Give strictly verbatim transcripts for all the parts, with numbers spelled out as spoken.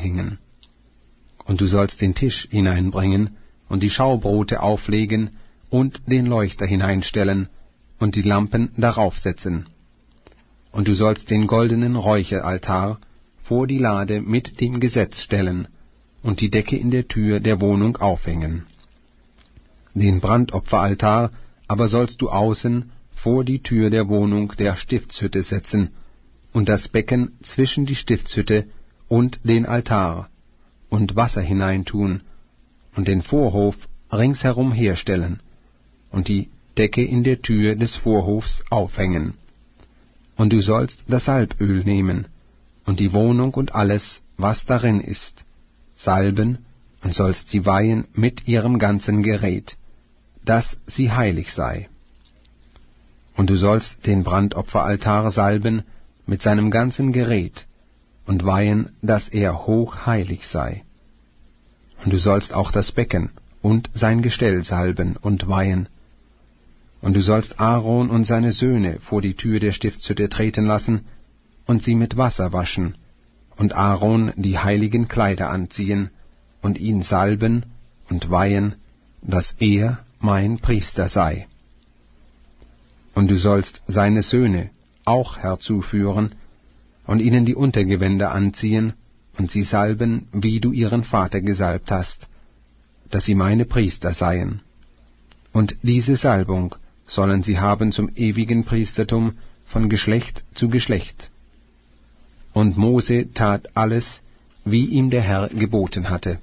anhängen. Und du sollst den Tisch hineinbringen und die Schaubrote auflegen und den Leuchter hineinstellen und die Lampen darauf setzen. Und du sollst den goldenen Räucheraltar vor die Lade mit dem Gesetz stellen und die Decke in der Tür der Wohnung aufhängen. Den Brandopferaltar aber sollst du außen vor die Tür der Wohnung der Stiftshütte setzen und das Becken zwischen die Stiftshütte und den Altar und Wasser hineintun und den Vorhof ringsherum herstellen und die Decke in der Tür des Vorhofs aufhängen. Und du sollst das Salböl nehmen und die Wohnung und alles, was darin ist, salben und sollst sie weihen mit ihrem ganzen Gerät, dass sie heilig sei. Und du sollst den Brandopferaltar salben mit seinem ganzen Gerät und weihen, dass er hochheilig sei. Und du sollst auch das Becken und sein Gestell salben und weihen. Und du sollst Aaron und seine Söhne vor die Tür der Stiftshütte treten lassen und sie mit Wasser waschen, und Aaron die heiligen Kleider anziehen und ihn salben und weihen, dass er mein Priester sei. Und du sollst seine Söhne auch herzuführen und ihnen die Untergewänder anziehen und sie salben, wie du ihren Vater gesalbt hast, dass sie meine Priester seien. Und diese Salbung sollen sie haben zum ewigen Priestertum von Geschlecht zu Geschlecht. Und Mose tat alles, wie ihm der Herr geboten hatte.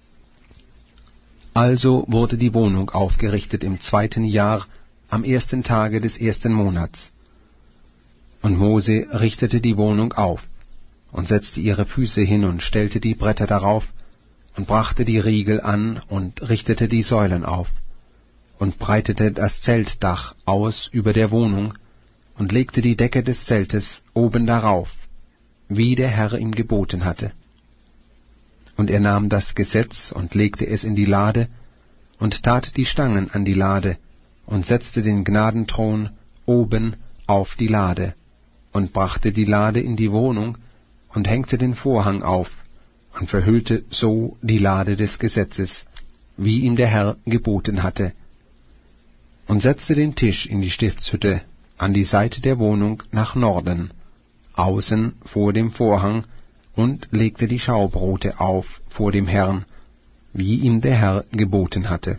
Also wurde die Wohnung aufgerichtet im zweiten Jahr, am ersten Tage des ersten Monats. Und Mose richtete die Wohnung auf und setzte ihre Füße hin und stellte die Bretter darauf und brachte die Riegel an und richtete die Säulen auf und breitete das Zeltdach aus über der Wohnung und legte die Decke des Zeltes oben darauf, wie der Herr ihm geboten hatte. Und er nahm das Gesetz und legte es in die Lade und tat die Stangen an die Lade und setzte den Gnadenthron oben auf die Lade und brachte die Lade in die Wohnung und hängte den Vorhang auf und verhüllte so die Lade des Gesetzes, wie ihm der Herr geboten hatte, und setzte den Tisch in die Stiftshütte an die Seite der Wohnung nach Norden, außen vor dem Vorhang, und legte die Schaubrote auf vor dem Herrn, wie ihm der Herr geboten hatte,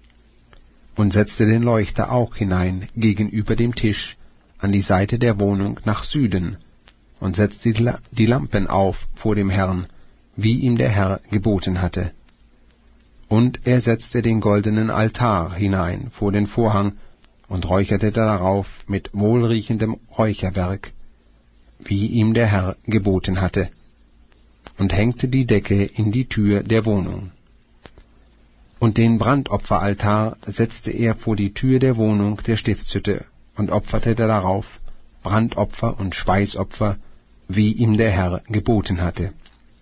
und setzte den Leuchter auch hinein gegenüber dem Tisch an die Seite der Wohnung nach Süden, und setzte die Lampen auf vor dem Herrn, wie ihm der Herr geboten hatte. Und er setzte den goldenen Altar hinein vor den Vorhang und räucherte darauf mit wohlriechendem Räucherwerk, wie ihm der Herr geboten hatte, und hängte die Decke in die Tür der Wohnung. Und den Brandopferaltar setzte er vor die Tür der Wohnung der Stiftshütte und opferte darauf Brandopfer und Speisopfer, wie ihm der Herr geboten hatte.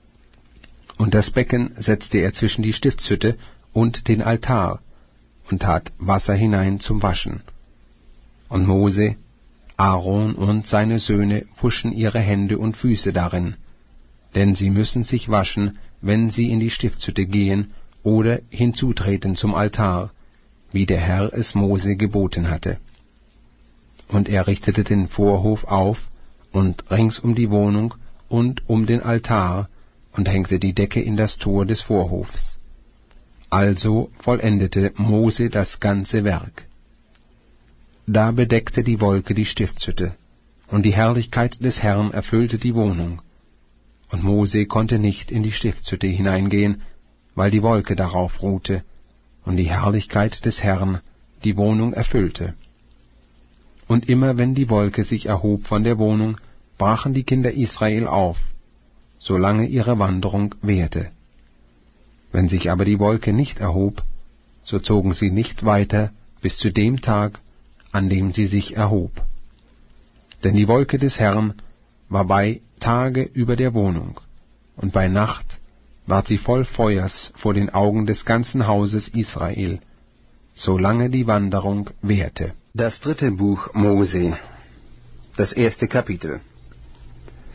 Und das Becken setzte er zwischen die Stiftshütte und den Altar und tat Wasser hinein zum Waschen. Und Mose, Aaron und seine Söhne wuschen ihre Hände und Füße darin, denn sie müssen sich waschen, wenn sie in die Stiftshütte gehen oder hinzutreten zum Altar, wie der Herr es Mose geboten hatte. Und er richtete den Vorhof auf und rings um die Wohnung und um den Altar und hängte die Decke in das Tor des Vorhofs. Also vollendete Mose das ganze Werk. Da bedeckte die Wolke die Stiftshütte, und die Herrlichkeit des Herrn erfüllte die Wohnung. Und Mose konnte nicht in die Stiftshütte hineingehen, weil die Wolke darauf ruhte, und die Herrlichkeit des Herrn die Wohnung erfüllte. Und immer wenn die Wolke sich erhob von der Wohnung, brachen die Kinder Israel auf, solange ihre Wanderung währte. Wenn sich aber die Wolke nicht erhob, so zogen sie nicht weiter bis zu dem Tag, an dem sie sich erhob. Denn die Wolke des Herrn war bei Tage über der Wohnung, und bei Nacht ward sie voll Feuers vor den Augen des ganzen Hauses Israel, solange die Wanderung währte. Das dritte Buch Mose, das erste Kapitel.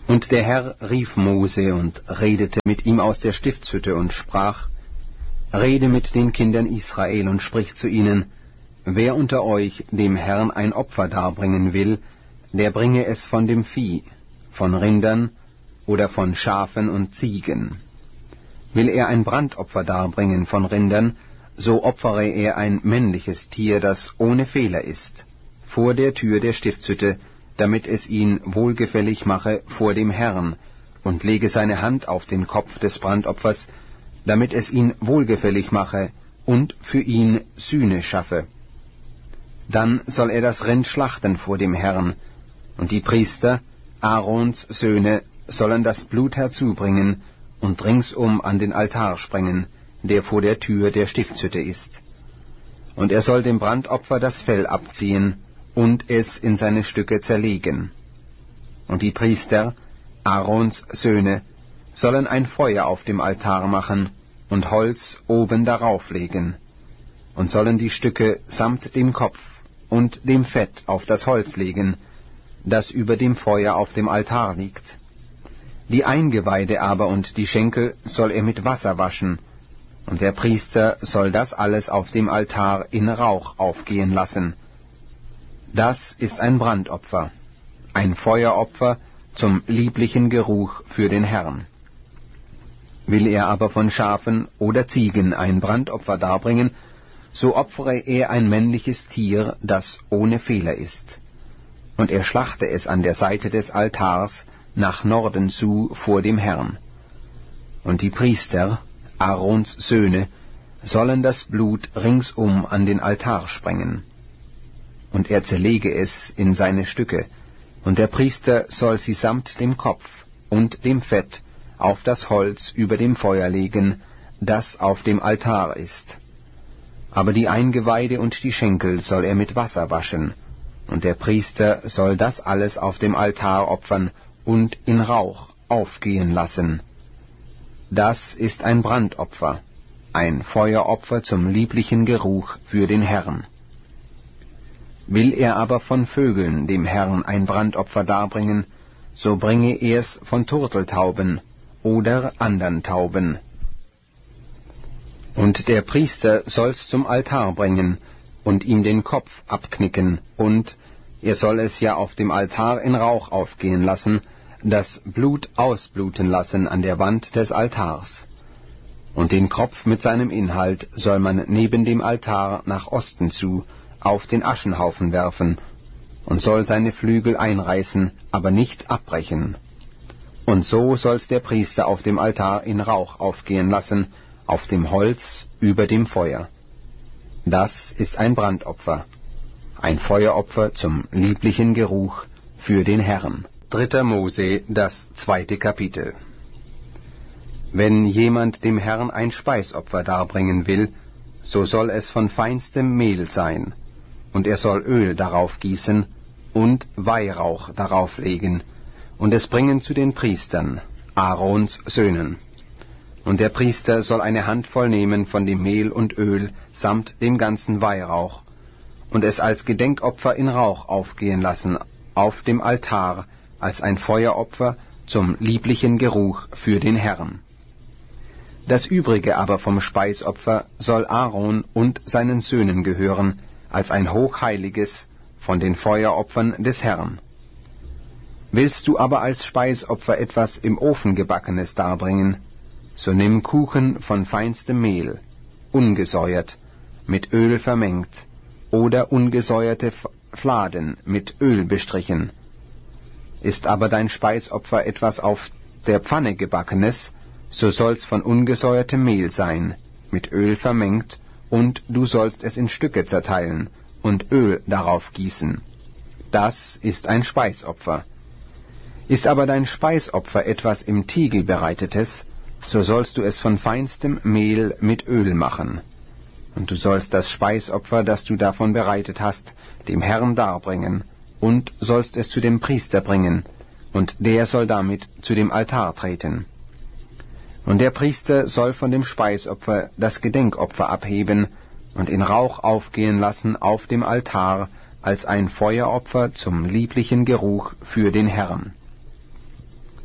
Und der Herr rief Mose und redete mit ihm aus der Stiftshütte und sprach: Rede mit den Kindern Israel und sprich zu ihnen: Wer unter euch dem Herrn ein Opfer darbringen will, der bringe es von dem Vieh, von Rindern oder von Schafen und Ziegen. Will er ein Brandopfer darbringen von Rindern, so opfere er ein männliches Tier, das ohne Fehler ist, vor der Tür der Stiftshütte, damit es ihn wohlgefällig mache vor dem Herrn, und lege seine Hand auf den Kopf des Brandopfers, damit es ihn wohlgefällig mache und für ihn Sühne schaffe. Dann soll er das Rind schlachten vor dem Herrn, und die Priester, Aarons Söhne, sollen das Blut herzubringen und ringsum an den Altar sprengen, der vor der Tür der Stiftshütte ist. Und er soll dem Brandopfer das Fell abziehen und es in seine Stücke zerlegen. Und die Priester, Aarons Söhne, sollen ein Feuer auf dem Altar machen und Holz oben darauf legen, und sollen die Stücke samt dem Kopf und dem Fett auf das Holz legen, das über dem Feuer auf dem Altar liegt. Die Eingeweide aber und die Schenkel soll er mit Wasser waschen, und der Priester soll das alles auf dem Altar in Rauch aufgehen lassen. Das ist ein Brandopfer, ein Feueropfer zum lieblichen Geruch für den Herrn. Will er aber von Schafen oder Ziegen ein Brandopfer darbringen, so opfere er ein männliches Tier, das ohne Fehler ist. Und er schlachte es an der Seite des Altars nach Norden zu vor dem Herrn. Und die Priester, Aarons Söhne, sollen das Blut ringsum an den Altar sprengen. Und er zerlege es in seine Stücke, und der Priester soll sie samt dem Kopf und dem Fett auf das Holz über dem Feuer legen, das auf dem Altar ist. Aber die Eingeweide und die Schenkel soll er mit Wasser waschen, und der Priester soll das alles auf dem Altar opfern und in Rauch aufgehen lassen. Das ist ein Brandopfer, ein Feueropfer zum lieblichen Geruch für den Herrn. Will er aber von Vögeln dem Herrn ein Brandopfer darbringen, so bringe er's von Turteltauben oder andern Tauben. Und der Priester soll's zum Altar bringen und ihm den Kopf abknicken, und er soll es ja auf dem Altar in Rauch aufgehen lassen, das Blut ausbluten lassen an der Wand des Altars. Und den Kopf mit seinem Inhalt soll man neben dem Altar nach Osten zu auf den Aschenhaufen werfen, und soll seine Flügel einreißen, aber nicht abbrechen. Und so soll's der Priester auf dem Altar in Rauch aufgehen lassen, auf dem Holz über dem Feuer. Das ist ein Brandopfer, ein Feueropfer zum lieblichen Geruch für den Herrn. Dritter Mose, das zweite Kapitel. Wenn jemand dem Herrn ein Speisopfer darbringen will, so soll es von feinstem Mehl sein, und er soll Öl darauf gießen und Weihrauch darauf legen, und es bringen zu den Priestern, Aarons Söhnen. Und der Priester soll eine Handvoll nehmen von dem Mehl und Öl samt dem ganzen Weihrauch, und es als Gedenkopfer in Rauch aufgehen lassen auf dem Altar, als ein Feueropfer zum lieblichen Geruch für den Herrn. Das Übrige aber vom Speisopfer soll Aaron und seinen Söhnen gehören, als ein hochheiliges von den Feueropfern des Herrn. Willst du aber als Speisopfer etwas im Ofen gebackenes darbringen, so nimm Kuchen von feinstem Mehl, ungesäuert, mit Öl vermengt, oder ungesäuerte Fladen mit Öl bestrichen. Ist aber dein Speisopfer etwas auf der Pfanne gebackenes, so soll's von ungesäuertem Mehl sein, mit Öl vermengt, und du sollst es in Stücke zerteilen und Öl darauf gießen. Das ist ein Speisopfer. Ist aber dein Speisopfer etwas im Tiegel bereitetes, so sollst du es von feinstem Mehl mit Öl machen. Und du sollst das Speisopfer, das du davon bereitet hast, dem Herrn darbringen, und sollst es zu dem Priester bringen, und der soll damit zu dem Altar treten. Und der Priester soll von dem Speisopfer das Gedenkopfer abheben und in Rauch aufgehen lassen auf dem Altar als ein Feueropfer zum lieblichen Geruch für den Herrn.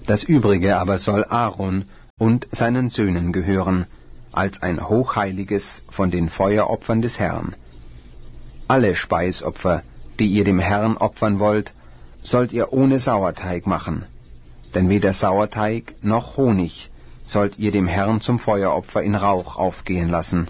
Das Übrige aber soll Aaron und seinen Söhnen gehören, als ein hochheiliges von den Feueropfern des Herrn. Alle Speisopfer, die ihr dem Herrn opfern wollt, sollt ihr ohne Sauerteig machen, denn weder Sauerteig noch Honig sollt ihr dem Herrn zum Feueropfer in Rauch aufgehen lassen.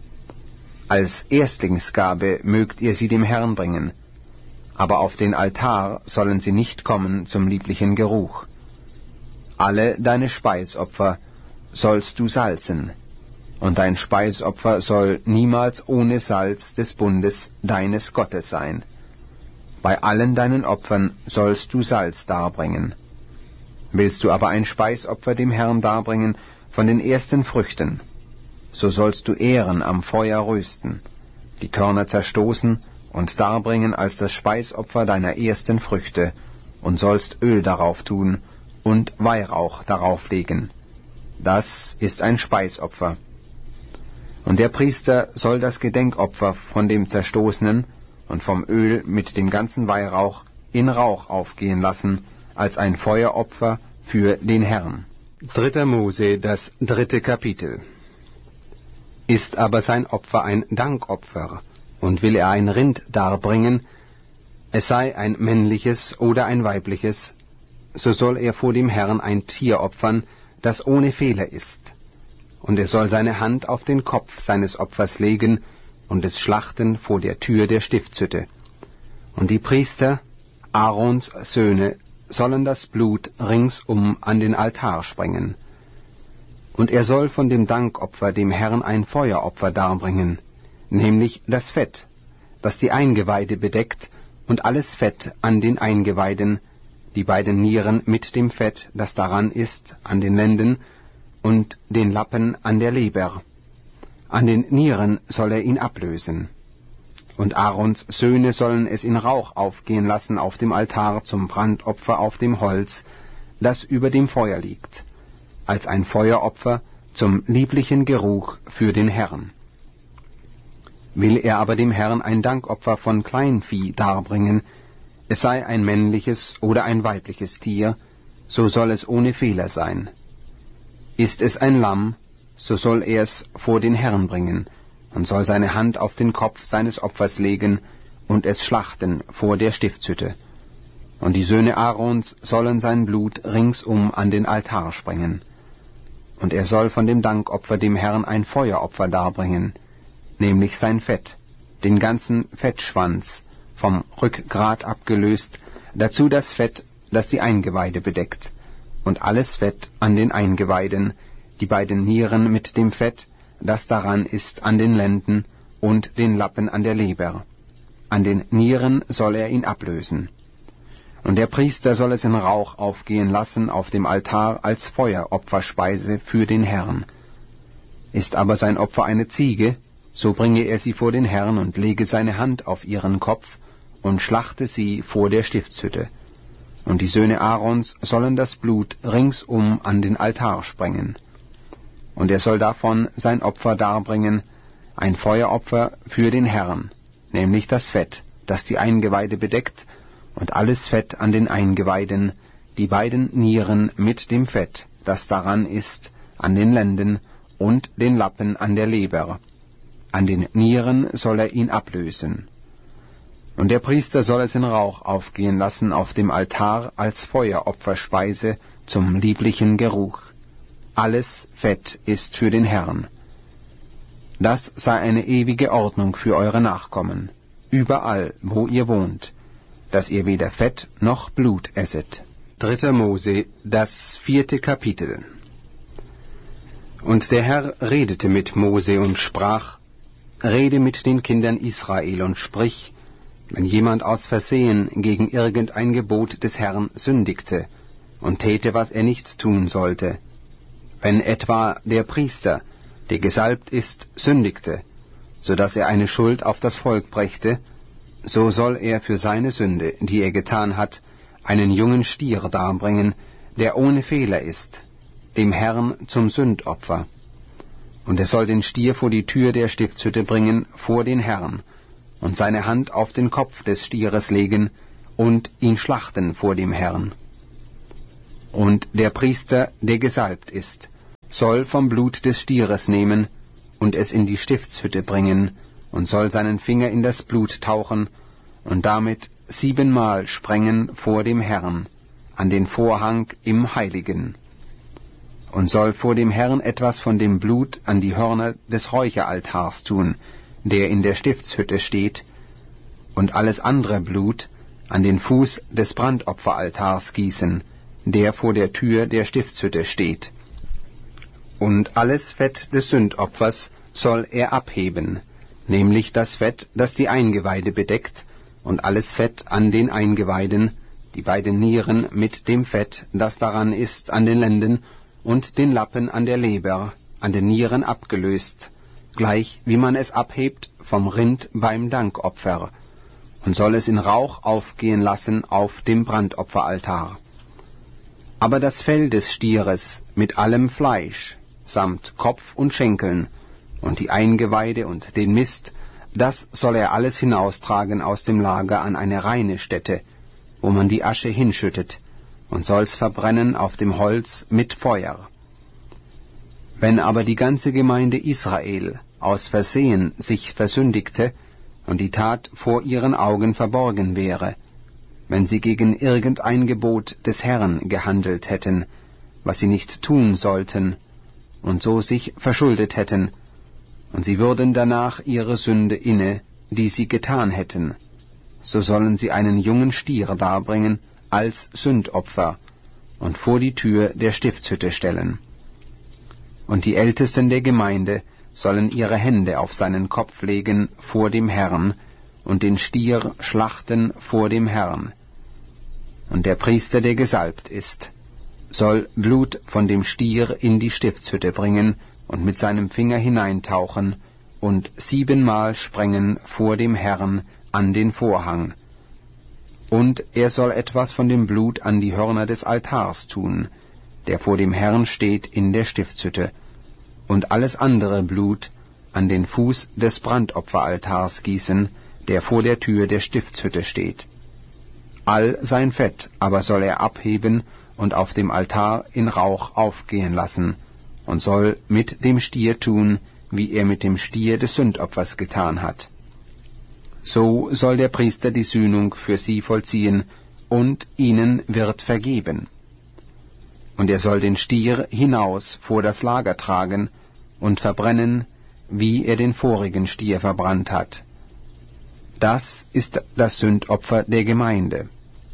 Als Erstlingsgabe mögt ihr sie dem Herrn bringen, aber auf den Altar sollen sie nicht kommen zum lieblichen Geruch. Alle deine Speisopfer sollst du salzen, und dein Speisopfer soll niemals ohne Salz des Bundes deines Gottes sein. Bei allen deinen Opfern sollst du Salz darbringen. Willst du aber ein Speisopfer dem Herrn darbringen von den ersten Früchten, so sollst du Ähren am Feuer rösten, die Körner zerstoßen und darbringen als das Speisopfer deiner ersten Früchte, und sollst Öl darauf tun und Weihrauch darauf legen. Das ist ein Speisopfer. Und der Priester soll das Gedenkopfer von dem Zerstoßenen und vom Öl mit dem ganzen Weihrauch in Rauch aufgehen lassen, als ein Feueropfer für den Herrn. Dritter Mose, das dritte Kapitel. Ist aber sein Opfer ein Dankopfer, und will er ein Rind darbringen, es sei ein männliches oder ein weibliches, so soll er vor dem Herrn ein Tier opfern, das ohne Fehler ist. Und er soll seine Hand auf den Kopf seines Opfers legen und es schlachten vor der Tür der Stiftshütte. Und die Priester, Aarons Söhne, sollen das Blut ringsum an den Altar sprengen. Und er soll von dem Dankopfer dem Herrn ein Feueropfer darbringen, nämlich das Fett, das die Eingeweide bedeckt, und alles Fett an den Eingeweiden, die beiden Nieren mit dem Fett, das daran ist, an den Lenden, und den Lappen an der Leber. An den Nieren soll er ihn ablösen. Und Aarons Söhne sollen es in Rauch aufgehen lassen auf dem Altar zum Brandopfer auf dem Holz, das über dem Feuer liegt, als ein Feueropfer zum lieblichen Geruch für den Herrn. Will er aber dem Herrn ein Dankopfer von Kleinvieh darbringen, es sei ein männliches oder ein weibliches Tier, so soll es ohne Fehler sein. Ist es ein Lamm, so soll er es vor den Herrn bringen, und soll seine Hand auf den Kopf seines Opfers legen und es schlachten vor der Stiftshütte. Und die Söhne Aarons sollen sein Blut ringsum an den Altar sprengen. Und er soll von dem Dankopfer dem Herrn ein Feueropfer darbringen, nämlich sein Fett, den ganzen Fettschwanz, vom Rückgrat abgelöst, dazu das Fett, das die Eingeweide bedeckt, und alles Fett an den Eingeweiden, die beiden Nieren mit dem Fett, das daran ist, an den Lenden, und den Lappen an der Leber. An den Nieren soll er ihn ablösen. Und der Priester soll es in Rauch aufgehen lassen auf dem Altar als Feueropferspeise für den Herrn. Ist aber sein Opfer eine Ziege, so bringe er sie vor den Herrn und lege seine Hand auf ihren Kopf und schlachte sie vor der Stiftshütte. Und die Söhne Aarons sollen das Blut ringsum an den Altar sprengen. Und er soll davon sein Opfer darbringen, ein Feueropfer für den Herrn, nämlich das Fett, das die Eingeweide bedeckt, und alles Fett an den Eingeweiden, die beiden Nieren mit dem Fett, das daran ist, an den Lenden, und den Lappen an der Leber. An den Nieren soll er ihn ablösen. Und der Priester soll es in Rauch aufgehen lassen auf dem Altar als Feueropferspeise zum lieblichen Geruch. Alles Fett ist für den Herrn. Das sei eine ewige Ordnung für eure Nachkommen, überall, wo ihr wohnt, dass ihr weder Fett noch Blut esset. Dritter Mose, das vierte Kapitel. Und der Herr redete mit Mose und sprach: Rede mit den Kindern Israel und sprich, wenn jemand aus Versehen gegen irgendein Gebot des Herrn sündigte und täte, was er nicht tun sollte, wenn etwa der Priester, der gesalbt ist, sündigte, so dass er eine Schuld auf das Volk brächte, so soll er für seine Sünde, die er getan hat, einen jungen Stier darbringen, der ohne Fehler ist, dem Herrn zum Sündopfer. Und er soll den Stier vor die Tür der Stiftshütte bringen, vor den Herrn, und seine Hand auf den Kopf des Stieres legen und ihn schlachten vor dem Herrn. Und der Priester, der gesalbt ist, soll vom Blut des Stieres nehmen und es in die Stiftshütte bringen und soll seinen Finger in das Blut tauchen und damit siebenmal sprengen vor dem Herrn an den Vorhang im Heiligen und soll vor dem Herrn etwas von dem Blut an die Hörner des Räucheraltars tun, der in der Stiftshütte steht, und alles andere Blut an den Fuß des Brandopferaltars gießen, der vor der Tür der Stiftshütte steht. Und alles Fett des Sündopfers soll er abheben, nämlich das Fett, das die Eingeweide bedeckt, und alles Fett an den Eingeweiden, die beiden Nieren mit dem Fett, das daran ist, an den Lenden, und den Lappen an der Leber, an den Nieren abgelöst, gleich wie man es abhebt vom Rind beim Dankopfer, und soll es in Rauch aufgehen lassen auf dem Brandopferaltar. Aber das Fell des Stieres mit allem Fleisch, samt Kopf und Schenkeln, und die Eingeweide und den Mist, das soll er alles hinaustragen aus dem Lager an eine reine Stätte, wo man die Asche hinschüttet, und soll's verbrennen auf dem Holz mit Feuer. Wenn aber die ganze Gemeinde Israel aus Versehen sich versündigte und die Tat vor ihren Augen verborgen wäre, wenn sie gegen irgendein Gebot des Herrn gehandelt hätten, was sie nicht tun sollten, und so sich verschuldet hätten, und sie würden danach ihre Sünde inne, die sie getan hätten, so sollen sie einen jungen Stier darbringen als Sündopfer und vor die Tür der Stiftshütte stellen. Und die Ältesten der Gemeinde sollen ihre Hände auf seinen Kopf legen vor dem Herrn und den Stier schlachten vor dem Herrn. Und der Priester, der gesalbt ist, soll Blut von dem Stier in die Stiftshütte bringen und mit seinem Finger hineintauchen und siebenmal sprengen vor dem Herrn an den Vorhang. Und er soll etwas von dem Blut an die Hörner des Altars tun, der vor dem Herrn steht in der Stiftshütte, und alles andere Blut an den Fuß des Brandopferaltars gießen, der vor der Tür der Stiftshütte steht. All sein Fett aber soll er abheben und auf dem Altar in Rauch aufgehen lassen, und soll mit dem Stier tun, wie er mit dem Stier des Sündopfers getan hat. So soll der Priester die Sühnung für sie vollziehen, und ihnen wird vergeben. Und er soll den Stier hinaus vor das Lager tragen und verbrennen, wie er den vorigen Stier verbrannt hat. Das ist das Sündopfer der Gemeinde.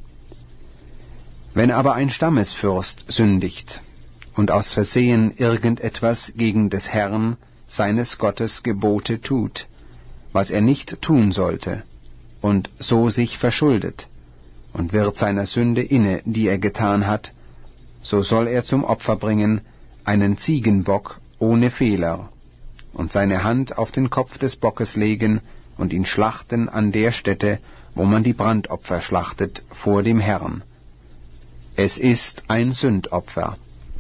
Wenn aber ein Stammesfürst sündigt und aus Versehen irgendetwas gegen des Herrn, seines Gottes Gebote tut, was er nicht tun sollte, und so sich verschuldet, und wird seiner Sünde inne, die er getan hat, so soll er zum Opfer bringen einen Ziegenbock ohne Fehler, und seine Hand auf den Kopf des Bockes legen und ihn schlachten an der Stätte, wo man die Brandopfer schlachtet, vor dem Herrn. Es ist ein Sündopfer.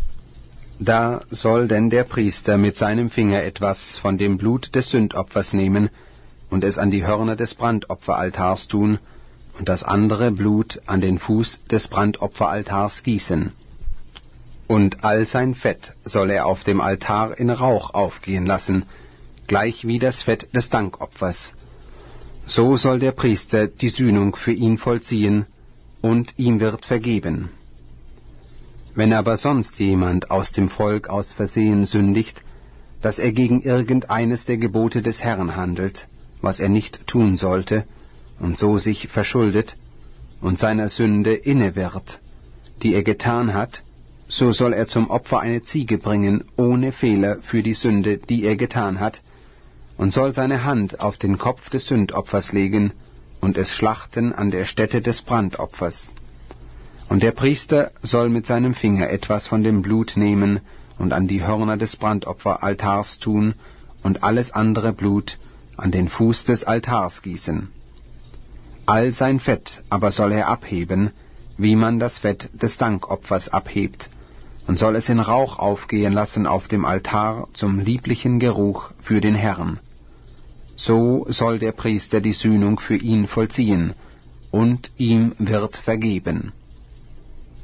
Da soll denn der Priester mit seinem Finger etwas von dem Blut des Sündopfers nehmen und es an die Hörner des Brandopferaltars tun und das andere Blut an den Fuß des Brandopferaltars gießen. Und all sein Fett soll er auf dem Altar in Rauch aufgehen lassen, gleich wie das Fett des Dankopfers. So soll der Priester die Sühnung für ihn vollziehen, und ihm wird vergeben. Wenn aber sonst jemand aus dem Volk aus Versehen sündigt, dass er gegen irgendeines der Gebote des Herrn handelt, was er nicht tun sollte, und so sich verschuldet, und seiner Sünde inne wird, die er getan hat, so soll er zum Opfer eine Ziege bringen, ohne Fehler für die Sünde, die er getan hat, und soll seine Hand auf den Kopf des Sündopfers legen und es schlachten an der Stätte des Brandopfers. Und der Priester soll mit seinem Finger etwas von dem Blut nehmen und an die Hörner des Brandopferaltars tun und alles andere Blut an den Fuß des Altars gießen. All sein Fett aber soll er abheben, wie man das Fett des Dankopfers abhebt, und soll es in Rauch aufgehen lassen auf dem Altar zum lieblichen Geruch für den Herrn. So soll der Priester die Sühnung für ihn vollziehen, und ihm wird vergeben.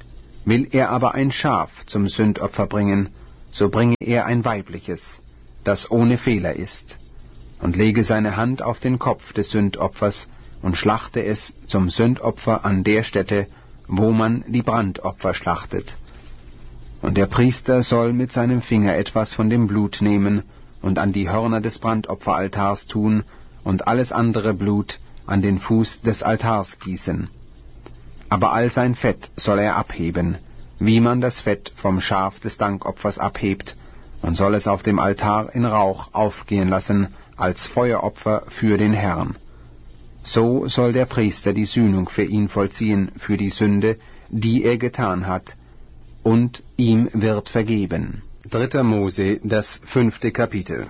Will er aber ein Schaf zum Sündopfer bringen, so bringe er ein weibliches, das ohne Fehler ist, und lege seine Hand auf den Kopf des Sündopfers und schlachte es zum Sündopfer an der Stätte, wo man die Brandopfer schlachtet. Und der Priester soll mit seinem Finger etwas von dem Blut nehmen und an die Hörner des Brandopferaltars tun und alles andere Blut an den Fuß des Altars gießen. Aber all sein Fett soll er abheben, wie man das Fett vom Schaf des Dankopfers abhebt, und soll es auf dem Altar in Rauch aufgehen lassen, als Feueropfer für den Herrn. So soll der Priester die Sühnung für ihn vollziehen für die Sünde, die er getan hat, und ihm wird vergeben. Dritter Mose, das fünfte Kapitel.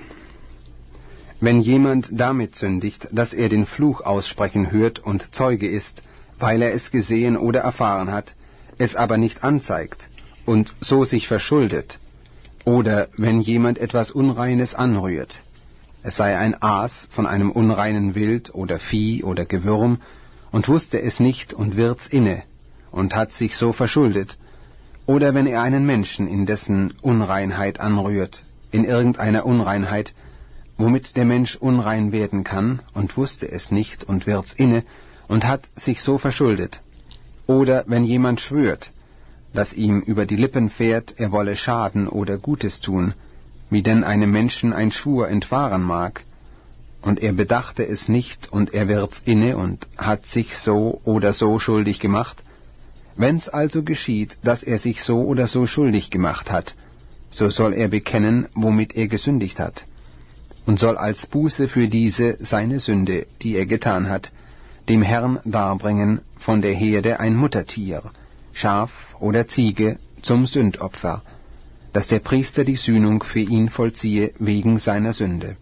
Wenn jemand damit sündigt, dass er den Fluch aussprechen hört und Zeuge ist, weil er es gesehen oder erfahren hat, es aber nicht anzeigt und so sich verschuldet, oder wenn jemand etwas Unreines anrührt, es sei ein Aas von einem unreinen Wild oder Vieh oder Gewürm, und wusste es nicht und wird's inne, und hat sich so verschuldet, oder wenn er einen Menschen in dessen Unreinheit anrührt, in irgendeiner Unreinheit, womit der Mensch unrein werden kann, und wusste es nicht und wird's inne, und hat sich so verschuldet, oder wenn jemand schwört, dass ihm über die Lippen fährt, er wolle schaden oder Gutes tun, wie denn einem Menschen ein Schwur entwahren mag, und er bedachte es nicht, und er wird's inne und hat sich so oder so schuldig gemacht. Wenn's also geschieht, dass er sich so oder so schuldig gemacht hat, so soll er bekennen, womit er gesündigt hat, und soll als Buße für diese seine Sünde, die er getan hat, dem Herrn darbringen von der Herde ein Muttertier, Schaf oder Ziege, zum Sündopfer, dass der Priester die Sühnung für ihn vollziehe wegen seiner Sünde.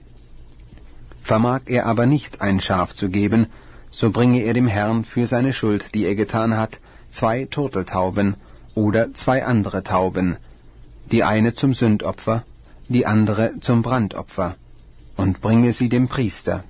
Vermag er aber nicht ein Schaf zu geben, so bringe er dem Herrn für seine Schuld, die er getan hat, zwei Turteltauben oder zwei andere Tauben, die eine zum Sündopfer, die andere zum Brandopfer, und bringe sie dem Priester.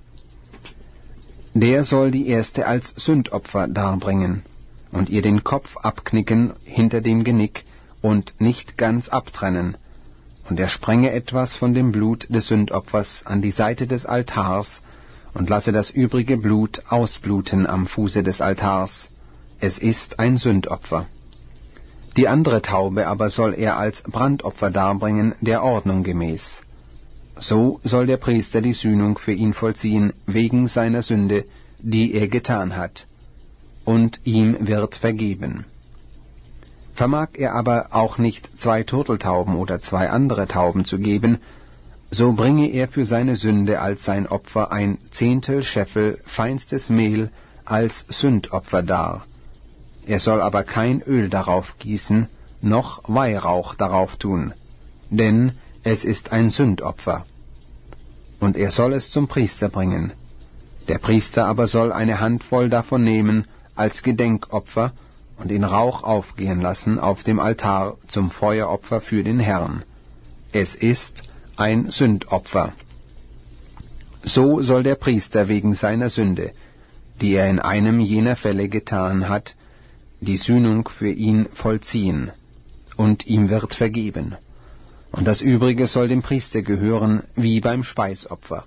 Der soll die erste als Sündopfer darbringen und ihr den Kopf abknicken hinter dem Genick und nicht ganz abtrennen, und er sprenge etwas von dem Blut des Sündopfers an die Seite des Altars und lasse das übrige Blut ausbluten am Fuße des Altars. Es ist ein Sündopfer. Die andere Taube aber soll er als Brandopfer darbringen, der Ordnung gemäß. So soll der Priester die Sühnung für ihn vollziehen, wegen seiner Sünde, die er getan hat, und ihm wird vergeben. Vermag er aber auch nicht zwei Turteltauben oder zwei andere Tauben zu geben, so bringe er für seine Sünde als sein Opfer ein Zehntel Scheffel feinstes Mehl als Sündopfer dar. Er soll aber kein Öl darauf gießen, noch Weihrauch darauf tun, denn es ist ein Sündopfer. Und er soll es zum Priester bringen. Der Priester aber soll eine Handvoll davon nehmen als Gedenkopfer und in Rauch aufgehen lassen auf dem Altar zum Feueropfer für den Herrn. Es ist ein Sündopfer. So soll der Priester wegen seiner Sünde, die er in einem jener Fälle getan hat, die Sühnung für ihn vollziehen, und ihm wird vergeben. Und das Übrige soll dem Priester gehören, wie beim Speisopfer.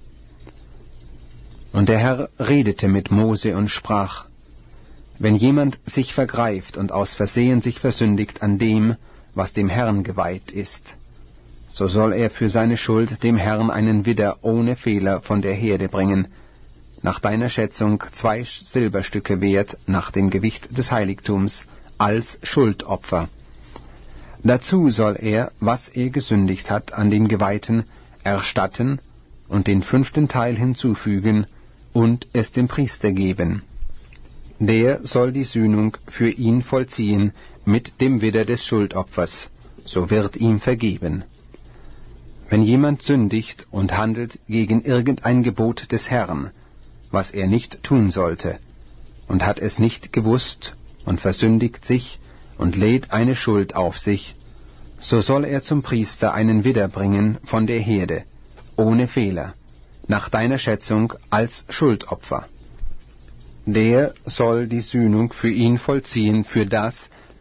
Und der Herr redete mit Mose und sprach: Wenn jemand sich vergreift und aus Versehen sich versündigt an dem, was dem Herrn geweiht ist, so soll er für seine Schuld dem Herrn einen Widder ohne Fehler von der Herde bringen, nach deiner Schätzung zwei Silberstücke wert, nach dem Gewicht des Heiligtums, als Schuldopfer. Dazu soll er, was er gesündigt hat an dem Geweihten, erstatten und den fünften Teil hinzufügen und es dem Priester geben. Der soll die Sühnung für ihn vollziehen mit dem Widder des Schuldopfers, so wird ihm vergeben. Wenn jemand sündigt und handelt gegen irgendein Gebot des Herrn, was er nicht tun sollte, und hat es nicht gewusst und versündigt sich und lädt eine Schuld auf sich, so soll er zum Priester einen Widder bringen von der Herde, ohne Fehler, nach deiner Schätzung als Schuldopfer. Der soll die Sühnung für ihn vollziehen für das,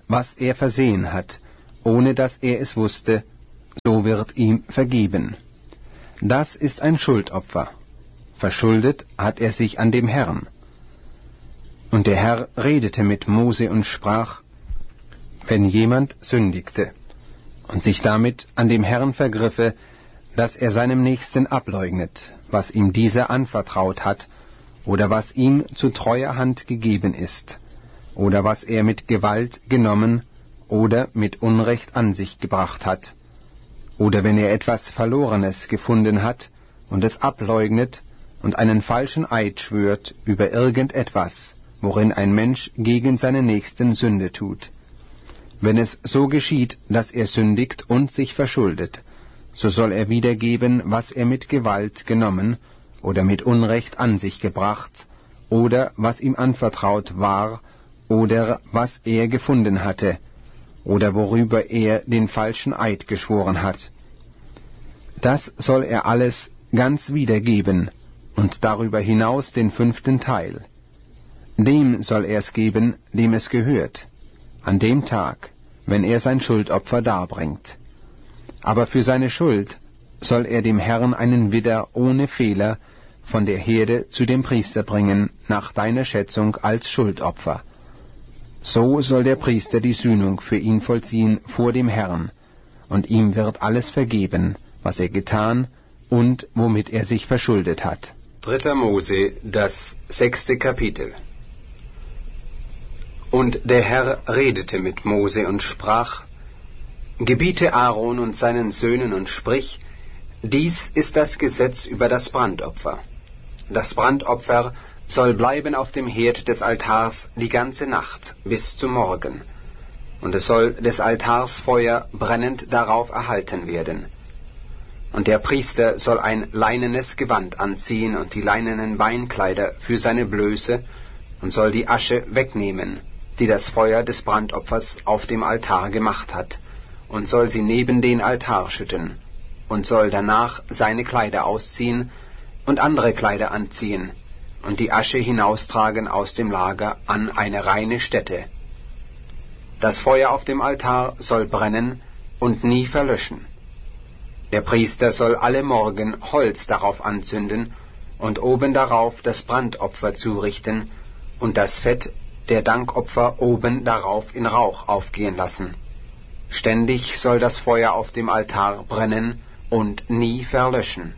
was er versehen hat, ohne dass er es wusste, so wird ihm vergeben. Das ist ein Schuldopfer. Verschuldet hat er sich an dem Herrn. Und der Herr redete mit Mose und sprach: Wenn jemand sündigte und sich damit an dem Herrn vergriffe, dass er seinem Nächsten ableugnet, was ihm dieser anvertraut hat, oder was ihm zu treuer Hand gegeben ist, oder was er mit Gewalt genommen oder mit Unrecht an sich gebracht hat, oder wenn er etwas Verlorenes gefunden hat und es ableugnet und einen falschen Eid schwört über irgendetwas, worin ein Mensch gegen seinen Nächsten Sünde tut. Wenn es so geschieht, dass er sündigt und sich verschuldet, so soll er wiedergeben, was er mit Gewalt genommen oder mit Unrecht an sich gebracht, oder was ihm anvertraut war, oder was er gefunden hatte, oder worüber er den falschen Eid geschworen hat. Das soll er alles ganz wiedergeben, und darüber hinaus den fünften Teil. Dem soll er es geben, dem es gehört, an dem Tag, wenn er sein Schuldopfer darbringt. Aber für seine Schuld soll er dem Herrn einen Widder ohne Fehler von der Herde zu dem Priester bringen, nach deiner Schätzung als Schuldopfer. So soll der Priester die Sühnung für ihn vollziehen vor dem Herrn, und ihm wird alles vergeben, was er getan und womit er sich verschuldet hat. Dritter Mose, das sechste Kapitel. Und der Herr redete mit Mose und sprach: Gebiete Aaron und seinen Söhnen und sprich: Dies ist das Gesetz über das Brandopfer. Das Brandopfer soll bleiben auf dem Herd des Altars die ganze Nacht bis zum Morgen, und es soll des Altars Feuer brennend darauf erhalten werden. Und der Priester soll ein leinenes Gewand anziehen und die leinenen Beinkleider für seine Blöße und soll die Asche wegnehmen, die das Feuer des Brandopfers auf dem Altar gemacht hat, und soll sie neben den Altar schütten, und soll danach seine Kleider ausziehen und andere Kleider anziehen, und die Asche hinaustragen aus dem Lager an eine reine Stätte. Das Feuer auf dem Altar soll brennen und nie verlöschen. Der Priester soll alle Morgen Holz darauf anzünden und oben darauf das Brandopfer zurichten und das Fett der Dankopfer oben darauf in Rauch aufgehen lassen. Ständig soll das Feuer auf dem Altar brennen und nie verlöschen.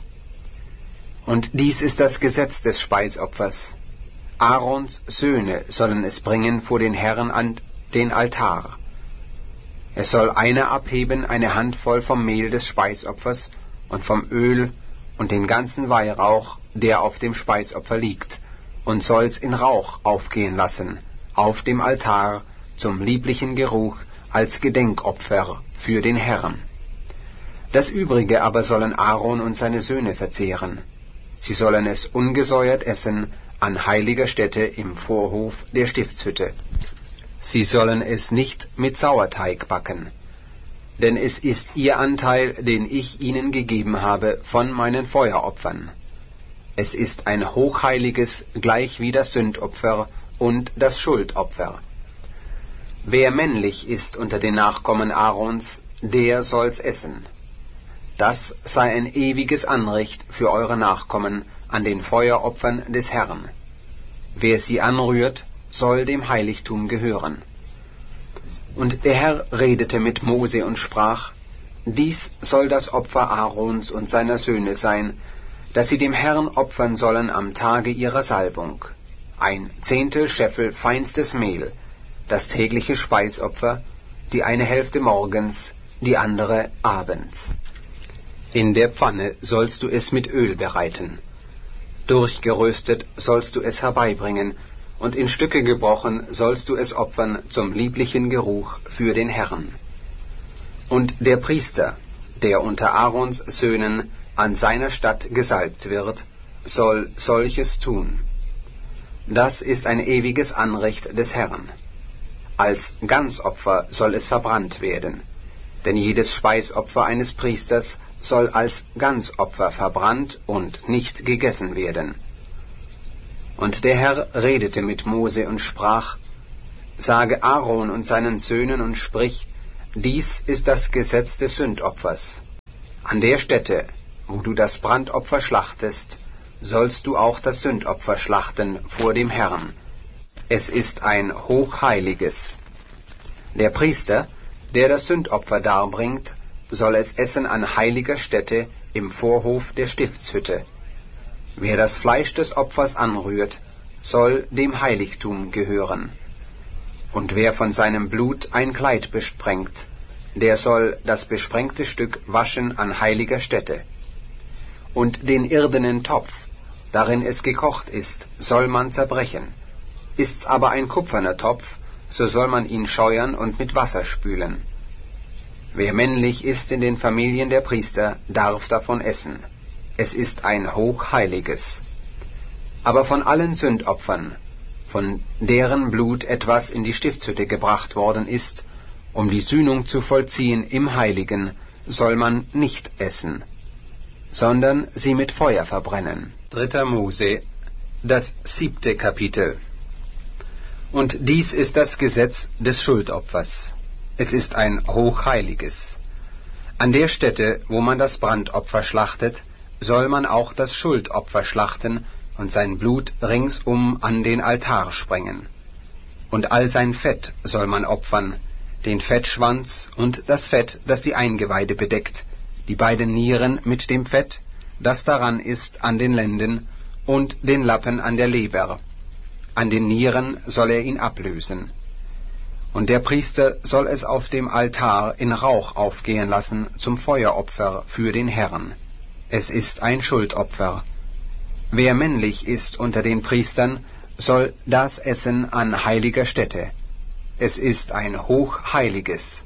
Und dies ist das Gesetz des Speisopfers. Aarons Söhne sollen es bringen vor den Herrn an den Altar. Es soll einer abheben eine Handvoll vom Mehl des Speisopfers und vom Öl und den ganzen Weihrauch, der auf dem Speisopfer liegt, und soll's in Rauch aufgehen lassen, auf dem Altar, zum lieblichen Geruch, als Gedenkopfer für den Herrn. Das Übrige aber sollen Aaron und seine Söhne verzehren. Sie sollen es ungesäuert essen an heiliger Stätte im Vorhof der Stiftshütte. Sie sollen es nicht mit Sauerteig backen, denn es ist ihr Anteil, den ich ihnen gegeben habe von meinen Feueropfern. Es ist ein hochheiliges, gleich wie das Sündopfer und das Schuldopfer. Wer männlich ist unter den Nachkommen Aarons, der soll's essen. Das sei ein ewiges Anrecht für eure Nachkommen an den Feueropfern des Herrn. Wer sie anrührt, soll dem Heiligtum gehören. Und der Herr redete mit Mose und sprach: Dies soll das Opfer Aarons und seiner Söhne sein, dass sie dem Herrn opfern sollen am Tage ihrer Salbung. Ein Zehntel Scheffel feinstes Mehl, das tägliche Speisopfer, die eine Hälfte morgens, die andere abends. In der Pfanne sollst du es mit Öl bereiten. Durchgeröstet sollst du es herbeibringen, und in Stücke gebrochen sollst du es opfern zum lieblichen Geruch für den Herrn. Und der Priester, der unter Aarons Söhnen an seiner Statt gesalbt wird, soll solches tun. Das ist ein ewiges Anrecht des Herrn. Als Ganzopfer soll es verbrannt werden, denn jedes Speisopfer eines Priesters soll als Ganzopfer verbrannt und nicht gegessen werden. Und der Herr redete mit Mose und sprach: Sage Aaron und seinen Söhnen und sprich, dies ist das Gesetz des Sündopfers. An der Stätte, wo du das Brandopfer schlachtest, sollst du auch das Sündopfer schlachten vor dem Herrn. Es ist ein hochheiliges. Der Priester, der das Sündopfer darbringt, soll es essen an heiliger Stätte im Vorhof der Stiftshütte. Wer das Fleisch des Opfers anrührt, soll dem Heiligtum gehören. Und wer von seinem Blut ein Kleid besprengt, der soll das besprengte Stück waschen an heiliger Stätte. Und den irdenen Topf, darin es gekocht ist, soll man zerbrechen. Ist's aber ein kupferner Topf, so soll man ihn scheuern und mit Wasser spülen. Wer männlich ist in den Familien der Priester, darf davon essen. Es ist ein hochheiliges. Aber von allen Sündopfern, von deren Blut etwas in die Stiftshütte gebracht worden ist, um die Sühnung zu vollziehen im Heiligen, soll man nicht essen, sondern sie mit Feuer verbrennen. Dritter Mose, das siebte Kapitel. Und dies ist das Gesetz des Schuldopfers. Es ist ein hochheiliges. An der Stätte, wo man das Brandopfer schlachtet, soll man auch das Schuldopfer schlachten und sein Blut ringsum an den Altar sprengen. Und all sein Fett soll man opfern, den Fettschwanz und das Fett, das die Eingeweide bedeckt, die beiden Nieren mit dem Fett, das daran ist, an den Lenden, und den Lappen an der Leber. An den Nieren soll er ihn ablösen. Und der Priester soll es auf dem Altar in Rauch aufgehen lassen zum Feueropfer für den Herrn. Es ist ein Schuldopfer. Wer männlich ist unter den Priestern, soll das essen an heiliger Stätte. Es ist ein hochheiliges.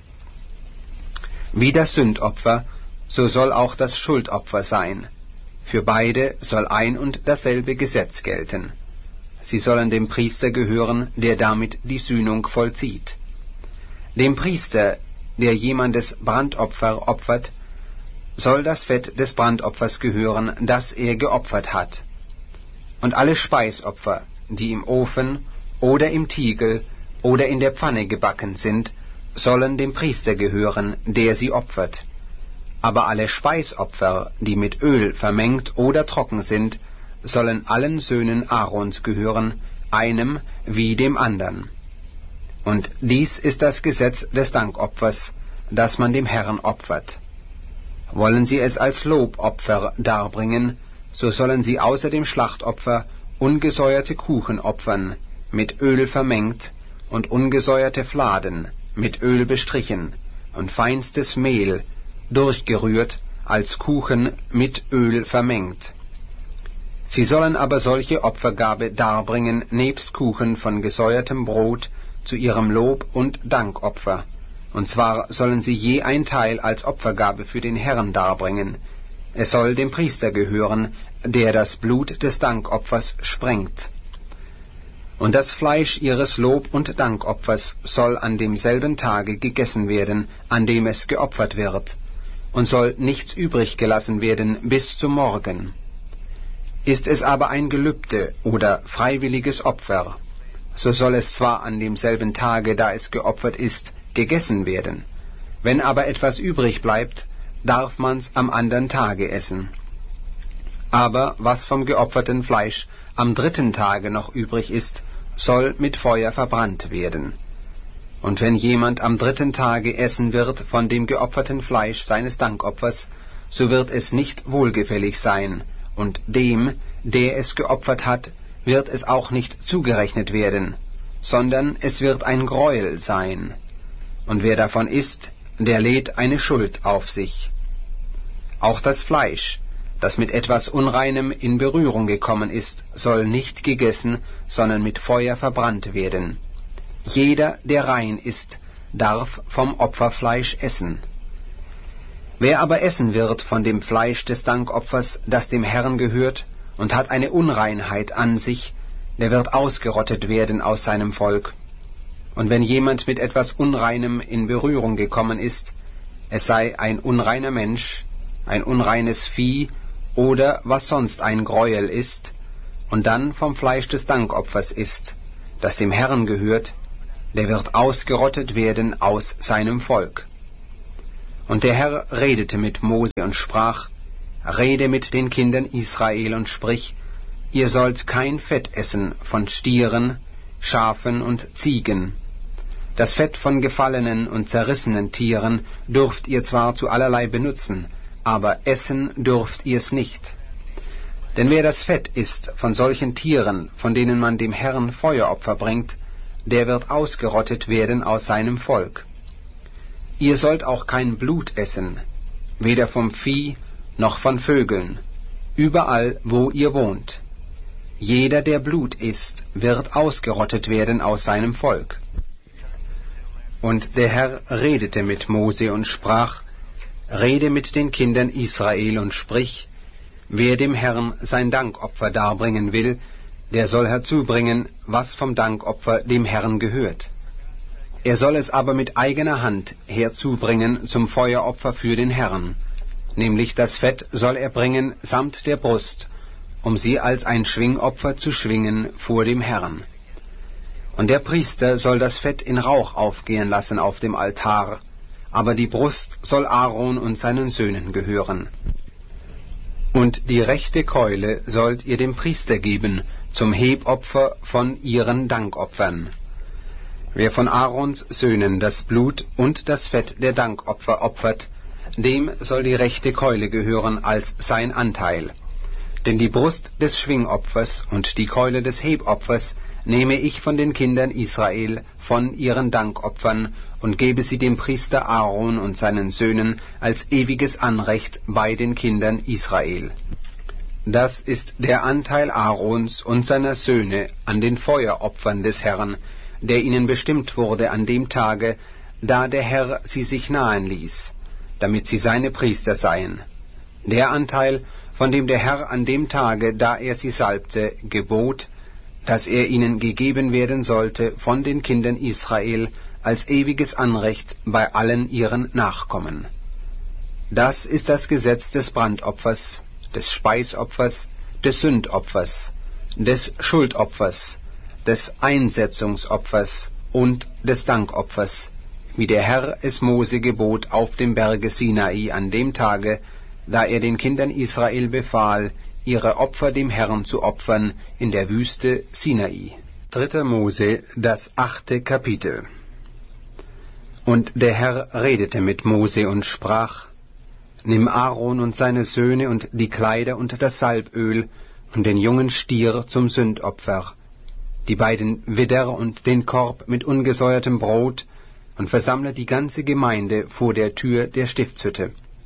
Wie das Sündopfer, so soll auch das Schuldopfer sein. Für beide soll ein und dasselbe Gesetz gelten. Sie sollen dem Priester gehören, der damit die Sühnung vollzieht. Dem Priester, der jemandes Brandopfer opfert, soll das Fett des Brandopfers gehören, das er geopfert hat. Und alle Speisopfer, die im Ofen oder im Tiegel oder in der Pfanne gebacken sind, sollen dem Priester gehören, der sie opfert. Aber alle Speisopfer, die mit Öl vermengt oder trocken sind, sollen allen Söhnen Aarons gehören, einem wie dem andern. Und dies ist das Gesetz des Dankopfers, das man dem Herrn opfert. Wollen sie es als Lobopfer darbringen, so sollen sie außer dem Schlachtopfer ungesäuerte Kuchen opfern, mit Öl vermengt, und ungesäuerte Fladen, mit Öl bestrichen, und feinstes Mehl, durchgerührt, als Kuchen mit Öl vermengt. Sie sollen aber solche Opfergabe darbringen nebst Kuchen von gesäuertem Brot zu ihrem Lob- und Dankopfer. Und zwar sollen sie je ein Teil als Opfergabe für den Herrn darbringen. Es soll dem Priester gehören, der das Blut des Dankopfers sprengt. Und das Fleisch ihres Lob- und Dankopfers soll an demselben Tage gegessen werden, an dem es geopfert wird, und soll nichts übrig gelassen werden bis zum Morgen. Ist es aber ein Gelübde oder freiwilliges Opfer, so soll es zwar an demselben Tage, da es geopfert ist, gegessen werden. Wenn aber etwas übrig bleibt, darf man's am andern Tage essen. Aber was vom geopferten Fleisch am dritten Tage noch übrig ist, soll mit Feuer verbrannt werden. Und wenn jemand am dritten Tage essen wird von dem geopferten Fleisch seines Dankopfers, so wird es nicht wohlgefällig sein, und dem, der es geopfert hat, wird es auch nicht zugerechnet werden, sondern es wird ein Greuel sein. Und wer davon isst, der lädt eine Schuld auf sich. Auch das Fleisch, das mit etwas Unreinem in Berührung gekommen ist, soll nicht gegessen, sondern mit Feuer verbrannt werden. Jeder, der rein ist, darf vom Opferfleisch essen. Wer aber essen wird von dem Fleisch des Dankopfers, das dem Herrn gehört, und hat eine Unreinheit an sich, der wird ausgerottet werden aus seinem Volk. Und wenn jemand mit etwas Unreinem in Berührung gekommen ist, es sei ein unreiner Mensch, ein unreines Vieh oder was sonst ein Greuel ist, und dann vom Fleisch des Dankopfers isst, das dem Herrn gehört, der wird ausgerottet werden aus seinem Volk. Und der Herr redete mit Mose und sprach, Rede mit den Kindern Israel und sprich, ihr sollt kein Fett essen von Stieren, Schafen und Ziegen. Das Fett von gefallenen und zerrissenen Tieren dürft ihr zwar zu allerlei benutzen, aber essen dürft ihr's nicht. Denn wer das Fett isst von solchen Tieren, von denen man dem Herrn Feueropfer bringt, der wird ausgerottet werden aus seinem Volk. Ihr sollt auch kein Blut essen, weder vom Vieh noch von Vögeln, überall wo ihr wohnt. Jeder, der Blut isst, wird ausgerottet werden aus seinem Volk. Und der Herr redete mit Mose und sprach, Rede mit den Kindern Israel und sprich, wer dem Herrn sein Dankopfer darbringen will, der soll herzubringen, was vom Dankopfer dem Herrn gehört. Er soll es aber mit eigener Hand herzubringen zum Feueropfer für den Herrn, nämlich das Fett soll er bringen samt der Brust, um sie als ein Schwingopfer zu schwingen vor dem Herrn. Und der Priester soll das Fett in Rauch aufgehen lassen auf dem Altar, aber die Brust soll Aaron und seinen Söhnen gehören. Und die rechte Keule sollt ihr dem Priester geben, zum Hebopfer von ihren Dankopfern. Wer von Aarons Söhnen das Blut und das Fett der Dankopfer opfert, dem soll die rechte Keule gehören als sein Anteil. Denn die Brust des Schwingopfers und die Keule des Hebopfers nehme ich von den Kindern Israel von ihren Dankopfern und gebe sie dem Priester Aaron und seinen Söhnen als ewiges Anrecht bei den Kindern Israel. Das ist der Anteil Aarons und seiner Söhne an den Feueropfern des Herrn, der ihnen bestimmt wurde an dem Tage, da der Herr sie sich nahen ließ, damit sie seine Priester seien. Der Anteil, von dem der Herr an dem Tage, da er sie salbte, gebot, dass er ihnen gegeben werden sollte von den Kindern Israel als ewiges Anrecht bei allen ihren Nachkommen. Das ist das Gesetz des Brandopfers, des Speisopfers, des Sündopfers, des Schuldopfers, des Einsetzungsopfers und des Dankopfers, wie der Herr es Mose gebot auf dem Berge Sinai an dem Tage, da er den Kindern Israel befahl, ihre Opfer dem Herrn zu opfern in der Wüste Sinai. Dritter Mose, das achte Kapitel. Und der Herr redete mit Mose und sprach, Nimm Aaron und seine Söhne und die Kleider und das Salböl und den jungen Stier zum Sündopfer, die beiden Widder und den Korb mit ungesäuertem Brot, und versammle die ganze Gemeinde vor der Tür der Stiftshütte.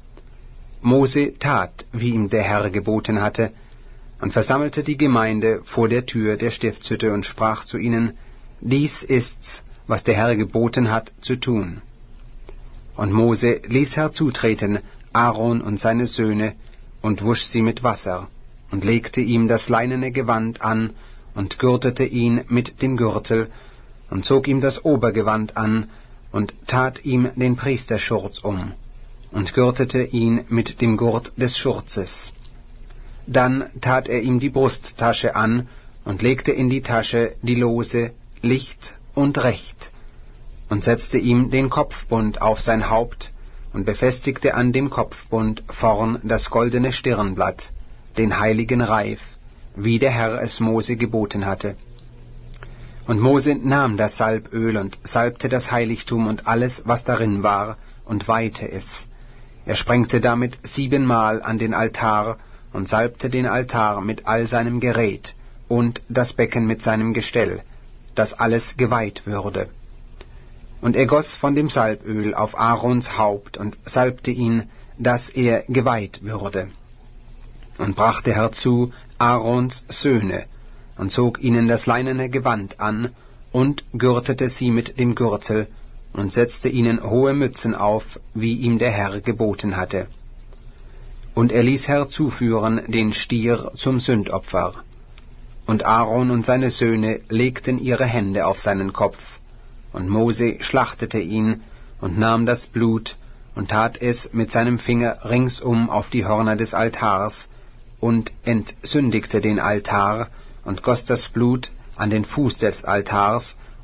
Mose tat, wie ihm der Herr geboten hatte, und versammelte die Gemeinde vor der Tür der Stiftshütte und sprach zu ihnen, Dies ist's, was der Herr geboten hat, zu tun. Und Mose ließ herzutreten Aaron und seine Söhne und wusch sie mit Wasser und legte ihm das leinene Gewand an und gürtete ihn mit dem Gürtel und zog ihm das Obergewand an und tat ihm den Priesterschurz um und gürtete ihn mit dem Gurt des Schurzes. Dann tat er ihm die Brusttasche an und legte in die Tasche die Lose, Licht und Recht und setzte ihm den Kopfbund auf sein Haupt und befestigte an dem Kopfbund vorn das goldene Stirnblatt, den heiligen Reif, wie der Herr es Mose geboten hatte. Und Mose nahm das Salböl und salbte das Heiligtum und alles, was darin war, und weihte es. Er sprengte damit siebenmal an den Altar und salbte den Altar mit all seinem Gerät und das Becken mit seinem Gestell, dass alles geweiht würde. Und er goss von dem Salböl auf Aarons Haupt und salbte ihn, dass er geweiht würde. Und brachte herzu Aarons Söhne und zog ihnen das leinene Gewand an und gürtete sie mit dem Gürtel und setzte ihnen hohe Mützen auf, wie ihm der Herr geboten hatte. Und er ließ herzuführen den Stier zum Sündopfer. Und Aaron und seine Söhne legten ihre Hände auf seinen Kopf, und Mose schlachtete ihn und nahm das Blut und tat es mit seinem Finger ringsum auf die Hörner des Altars und entsündigte den Altar und goss das Blut an den Fuß des Altars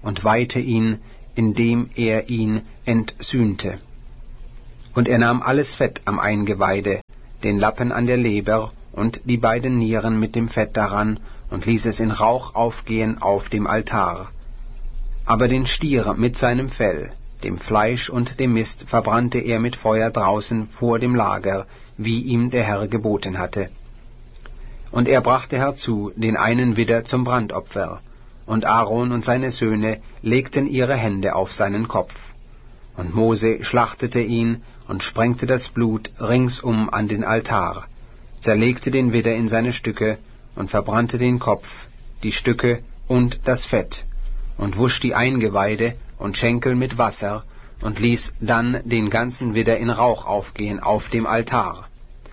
und weihte ihn, indem er ihn entsühnte. Und er nahm alles Fett am Eingeweide, den Lappen an der Leber und die beiden Nieren mit dem Fett daran, und ließ es in Rauch aufgehen auf dem Altar. Aber den Stier mit seinem Fell, dem Fleisch und dem Mist verbrannte er mit Feuer draußen vor dem Lager, wie ihm der Herr geboten hatte. Und er brachte herzu den einen Widder zum Brandopfer, und Aaron und seine Söhne legten ihre Hände auf seinen Kopf. Und Mose schlachtete ihn und sprengte das Blut ringsum an den Altar, zerlegte den Widder in seine Stücke und verbrannte den Kopf, die Stücke und das Fett, und wusch die Eingeweide und Schenkel mit Wasser und ließ dann den ganzen Widder in Rauch aufgehen auf dem Altar.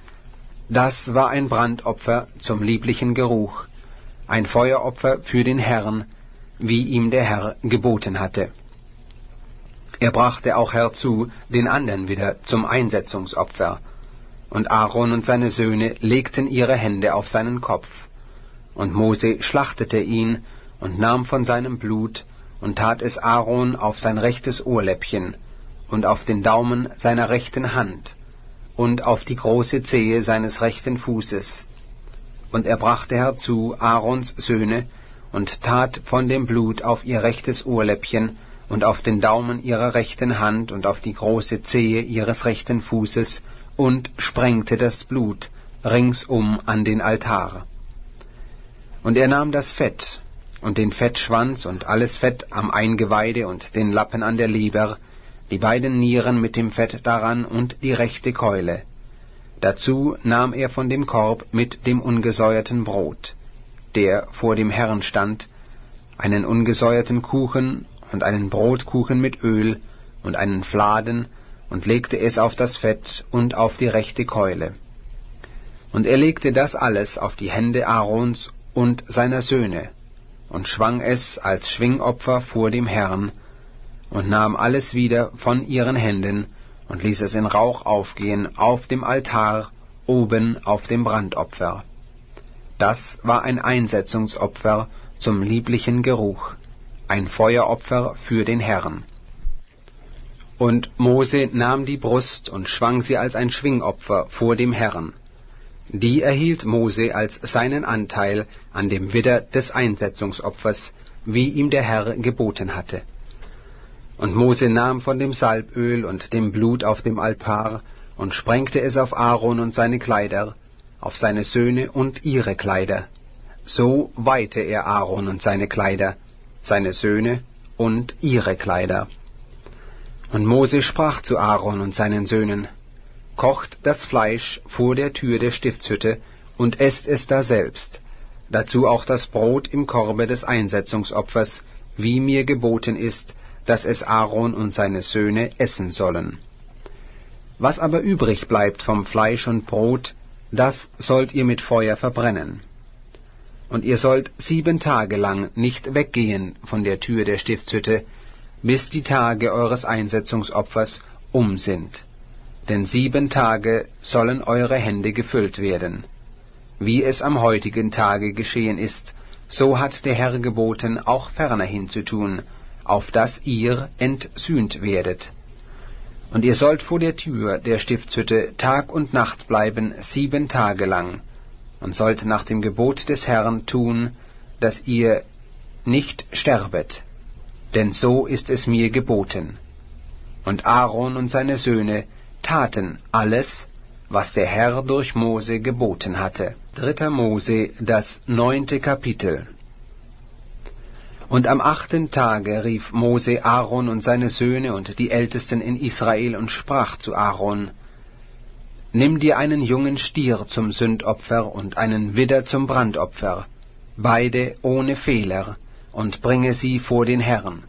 Das war ein Brandopfer zum lieblichen Geruch, ein Feueropfer für den Herrn, wie ihm der Herr geboten hatte. Er brachte auch herzu den anderen Widder zum Einsetzungsopfer, und Aaron und seine Söhne legten ihre Hände auf seinen Kopf, und Mose schlachtete ihn und nahm von seinem Blut und tat es Aaron auf sein rechtes Ohrläppchen und auf den Daumen seiner rechten Hand und auf die große Zehe seines rechten Fußes. Und er brachte herzu Aarons Söhne und tat von dem Blut auf ihr rechtes Ohrläppchen und auf den Daumen ihrer rechten Hand und auf die große Zehe ihres rechten Fußes und sprengte das Blut ringsum an den Altar. Und er nahm das Fett und den Fettschwanz und alles Fett am Eingeweide und den Lappen an der Leber, die beiden Nieren mit dem Fett daran und die rechte Keule. Dazu nahm er von dem Korb mit dem ungesäuerten Brot, der vor dem Herrn stand, einen ungesäuerten Kuchen und einen Brotkuchen mit Öl und einen Fladen, und legte es auf das Fett und auf die rechte Keule. Und er legte das alles auf die Hände Aarons und seiner Söhne, und schwang es als Schwingopfer vor dem Herrn, und nahm alles wieder von ihren Händen, und ließ es in Rauch aufgehen auf dem Altar, oben auf dem Brandopfer. Das war ein Einsetzungsopfer zum lieblichen Geruch, ein Feueropfer für den Herrn. Und Mose nahm die Brust und schwang sie als ein Schwingopfer vor dem Herrn. Die erhielt Mose als seinen Anteil an dem Widder des Einsetzungsopfers, wie ihm der Herr geboten hatte. Und Mose nahm von dem Salböl und dem Blut auf dem Altar und sprengte es auf Aaron und seine Kleider, auf seine Söhne und ihre Kleider. So weihte er Aaron und seine Kleider, seine Söhne und ihre Kleider. Und Mose sprach zu Aaron und seinen Söhnen: Kocht das Fleisch vor der Tür der Stiftshütte und esst es daselbst, dazu auch das Brot im Korbe des Einsetzungsopfers, wie mir geboten ist, dass es Aaron und seine Söhne essen sollen. Was aber übrig bleibt vom Fleisch und Brot, das sollt ihr mit Feuer verbrennen. Und ihr sollt sieben Tage lang nicht weggehen von der Tür der Stiftshütte, bis die Tage eures Einsetzungsopfers um sind. Denn sieben Tage sollen eure Hände gefüllt werden. Wie es am heutigen Tage geschehen ist, so hat der Herr geboten, auch fernerhin zu tun, auf dass ihr entsühnt werdet. Und ihr sollt vor der Tür der Stiftshütte Tag und Nacht bleiben, sieben Tage lang, und sollt nach dem Gebot des Herrn tun, dass ihr nicht sterbet, denn so ist es mir geboten. Und Aaron und seine Söhne taten alles, was der Herr durch Mose geboten hatte. Dritter Mose, das neunte Kapitel. Und am achten Tage rief Mose Aaron und seine Söhne und die Ältesten in Israel und sprach zu Aaron: Nimm dir einen jungen Stier zum Sündopfer und einen Widder zum Brandopfer, beide ohne Fehler, und bringe sie vor den Herrn.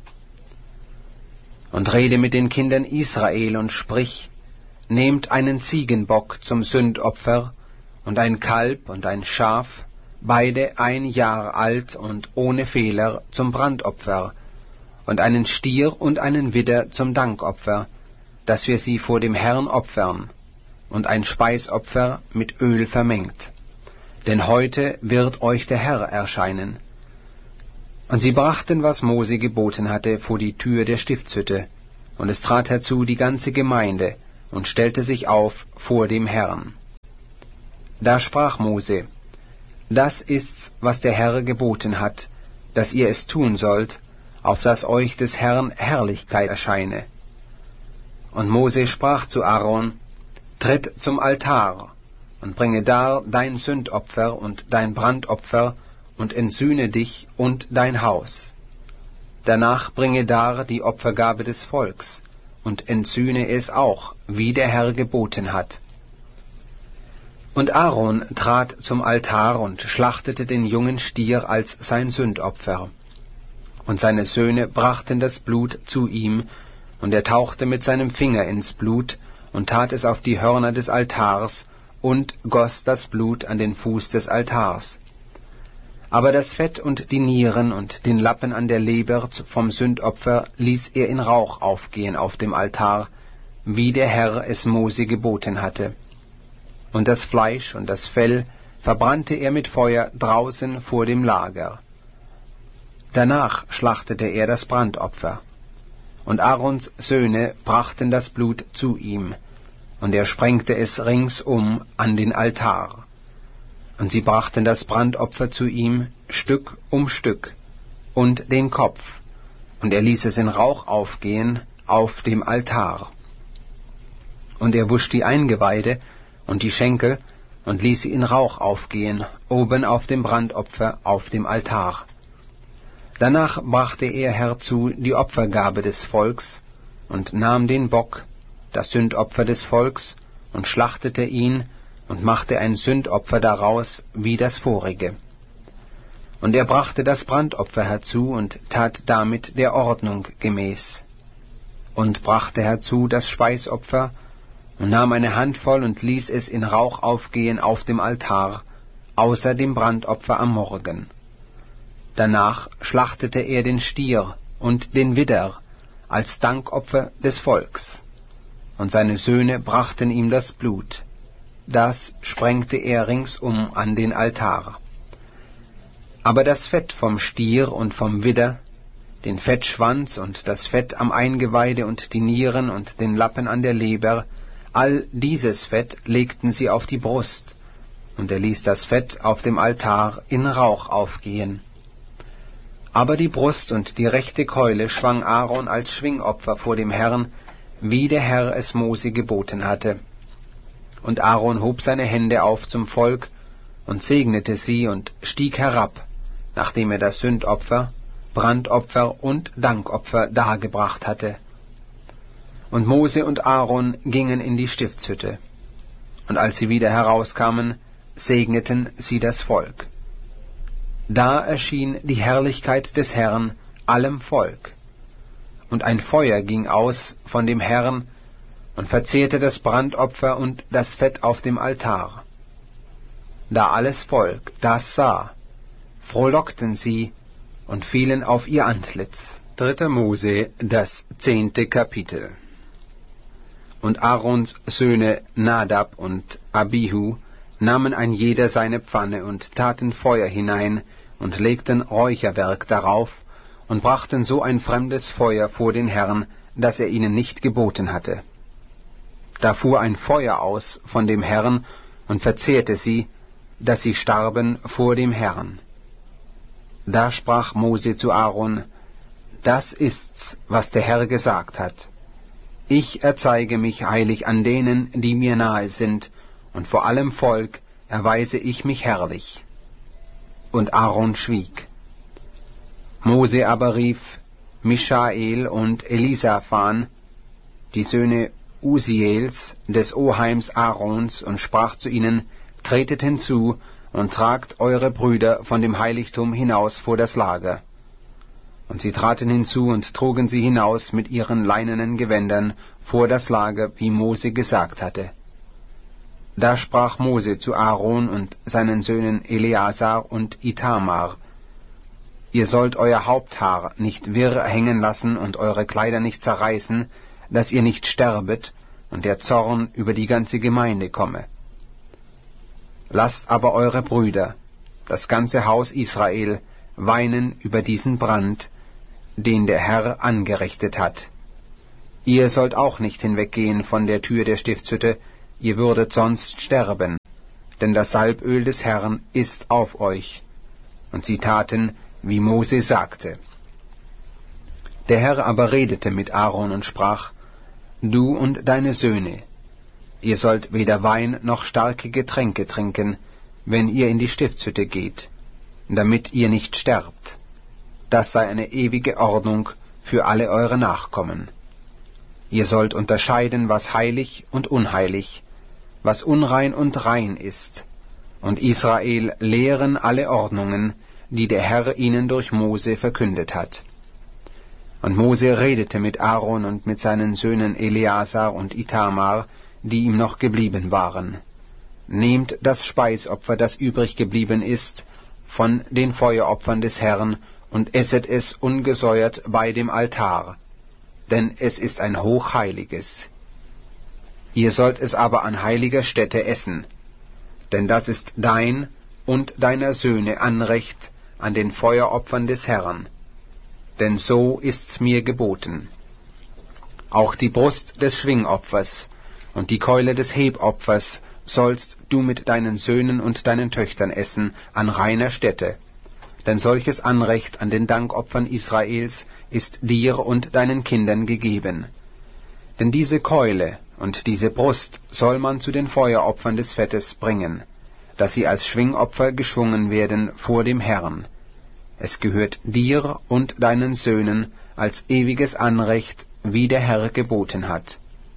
Und rede mit den Kindern Israel und sprich: Nehmt einen Ziegenbock zum Sündopfer und ein Kalb und ein Schaf, beide ein Jahr alt und ohne Fehler, zum Brandopfer, und einen Stier und einen Widder zum Dankopfer, dass wir sie vor dem Herrn opfern, und ein Speisopfer mit Öl vermengt. Denn heute wird euch der Herr erscheinen. Und sie brachten, was Mose geboten hatte, vor die Tür der Stiftshütte, und es trat herzu die ganze Gemeinde, und stellte sich auf vor dem Herrn. Da sprach Mose: Das ist's, was der Herr geboten hat, dass ihr es tun sollt, auf dass euch des Herrn Herrlichkeit erscheine. Und Mose sprach zu Aaron: Tritt zum Altar, und bringe dar dein Sündopfer und dein Brandopfer, und entsühne dich und dein Haus. Danach bringe dar die Opfergabe des Volks, und entsühne es auch, wie der Herr geboten hat. Und Aaron trat zum Altar und schlachtete den jungen Stier als sein Sündopfer. Und seine Söhne brachten das Blut zu ihm, und er tauchte mit seinem Finger ins Blut und tat es auf die Hörner des Altars und goss das Blut an den Fuß des Altars. Aber das Fett und die Nieren und den Lappen an der Leber vom Sündopfer ließ er in Rauch aufgehen auf dem Altar, wie der Herr es Mose geboten hatte. Und das Fleisch und das Fell verbrannte er mit Feuer draußen vor dem Lager. Danach schlachtete er das Brandopfer. Und Aarons Söhne brachten das Blut zu ihm, und er sprengte es ringsum an den Altar. Und sie brachten das Brandopfer zu ihm, Stück um Stück, und den Kopf, und er ließ es in Rauch aufgehen auf dem Altar. Und er wusch die Eingeweide und die Schenkel, und ließ sie in Rauch aufgehen, oben auf dem Brandopfer auf dem Altar. Danach brachte er herzu die Opfergabe des Volks, und nahm den Bock, das Sündopfer des Volks, und schlachtete ihn, und machte ein Sündopfer daraus wie das vorige. Und er brachte das Brandopfer herzu und tat damit der Ordnung gemäß. Und brachte herzu das Speisopfer, und nahm eine Handvoll und ließ es in Rauch aufgehen auf dem Altar, außer dem Brandopfer am Morgen. Danach schlachtete er den Stier und den Widder als Dankopfer des Volks, und seine Söhne brachten ihm das Blut. Das sprengte er ringsum an den Altar. Aber das Fett vom Stier und vom Widder, den Fettschwanz und das Fett am Eingeweide und die Nieren und den Lappen an der Leber, all dieses Fett legten sie auf die Brust, und er ließ das Fett auf dem Altar in Rauch aufgehen. Aber die Brust und die rechte Keule schwang Aaron als Schwingopfer vor dem Herrn, wie der Herr es Mose geboten hatte. Und Aaron hob seine Hände auf zum Volk und segnete sie und stieg herab, nachdem er das Sündopfer, Brandopfer und Dankopfer dargebracht hatte. Und Mose und Aaron gingen in die Stiftshütte. Und als sie wieder herauskamen, segneten sie das Volk. Da erschien die Herrlichkeit des Herrn allem Volk. Und ein Feuer ging aus von dem Herrn und verzehrte das Brandopfer und das Fett auf dem Altar. Da alles Volk das sah, frohlockten sie und fielen auf ihr Antlitz. Dritter Mose, das zehnte Kapitel. Und Aarons Söhne Nadab und Abihu nahmen ein jeder seine Pfanne und taten Feuer hinein und legten Räucherwerk darauf und brachten so ein fremdes Feuer vor den Herrn, das er ihnen nicht geboten hatte. Da fuhr ein Feuer aus von dem Herrn und verzehrte sie, dass sie starben vor dem Herrn. Da sprach Mose zu Aaron: Das ist's, was der Herr gesagt hat. Ich erzeige mich heilig an denen, die mir nahe sind, und vor allem Volk erweise ich mich herrlich. Und Aaron schwieg. Mose aber rief Mischael und Elisaphan, die Söhne Usiels, des Oheims Aarons, und sprach zu ihnen: Tretet hinzu und tragt eure Brüder von dem Heiligtum hinaus vor das Lager. Und sie traten hinzu und trugen sie hinaus mit ihren leinenen Gewändern vor das Lager, wie Mose gesagt hatte. Da sprach Mose zu Aaron und seinen Söhnen Eleazar und Itamar: Ihr sollt euer Haupthaar nicht wirr hängen lassen und eure Kleider nicht zerreißen, dass ihr nicht sterbet und der Zorn über die ganze Gemeinde komme. Lasst aber eure Brüder, das ganze Haus Israel, weinen über diesen Brand, den der Herr angerichtet hat. Ihr sollt auch nicht hinweggehen von der Tür der Stiftshütte, ihr würdet sonst sterben, denn das Salböl des Herrn ist auf euch. Und sie taten, wie Mose sagte. Der Herr aber redete mit Aaron und sprach, Du und deine Söhne, ihr sollt weder Wein noch starke Getränke trinken, wenn ihr in die Stiftshütte geht, damit ihr nicht sterbt. Das sei eine ewige Ordnung für alle eure Nachkommen. Ihr sollt unterscheiden, was heilig und unheilig, was unrein und rein ist, und Israel lehren alle Ordnungen, die der Herr ihnen durch Mose verkündet hat. Und Mose redete mit Aaron und mit seinen Söhnen Eleazar und Itamar, die ihm noch geblieben waren. Nehmt das Speisopfer, das übrig geblieben ist, von den Feueropfern des Herrn, und esset es ungesäuert bei dem Altar, denn es ist ein hochheiliges. Ihr sollt es aber an heiliger Stätte essen, denn das ist dein und deiner Söhne Anrecht an den Feueropfern des Herrn, denn so ist's mir geboten. Auch die Brust des Schwingopfers und die Keule des Hebopfers sollst du mit deinen Söhnen und deinen Töchtern essen an reiner Stätte, denn solches Anrecht an den Dankopfern Israels ist dir und deinen Kindern gegeben. Denn diese Keule und diese Brust soll man zu den Feueropfern des Fettes bringen, dass sie als Schwingopfer geschwungen werden vor dem Herrn. Es gehört dir und deinen Söhnen als ewiges Anrecht, wie der Herr geboten hat.